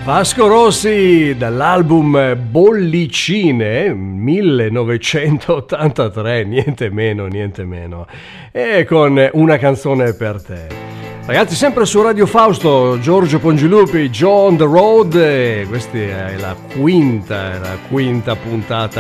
Vasco Rossi dall'album Bollicine 1983, niente meno, e con Una canzone per te. Ragazzi, sempre su Radio Fausto, Giorgio Pongilupi, Joe on the Road, questa è la quinta puntata